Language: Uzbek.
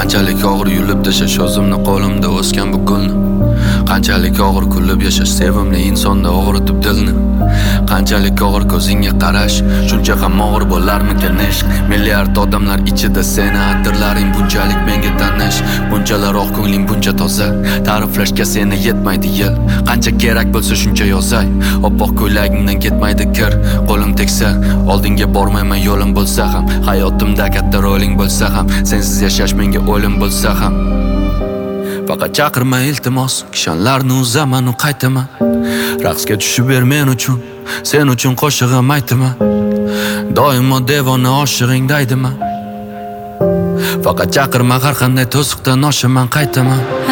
Qanchalik og'ir yulib tashash o'zimni qo'limda o'sgan bu gulni. Qanchalik og'ir kulib yashash sevimli insonda og'ritib dilni. Qanchalik og'ir ko'zingga qarash, shuncha ham og'ir bo'larmikan ishq. Milliard odamlar ichida seni atirlaring bunchalik menga tanish. Bunchalar oq ko'ngling buncha toza, ta'riflashga seni yetmaydi yil. Qancha kerak bo'lsa shuncha yozay, oppoq ko'ylagingdan ketmaydi kir. Qo'lim tegsa, oldinga bormayman yo'lim bo'lsa ham, hayotimda katta roling bo'lsa ham, sensiz yashash menga o'lim bo'lsa ham. Faqat chaqirma iltimos, kishanlarni uzaman u qaytaman. Raqsga tushib ber men uchun, sen uchun qo'shig'im aytaman. Doimo devona oshig'ingda aydaman. Faqat chaqirma, har qanday to'siqdan oshaman qaytaman.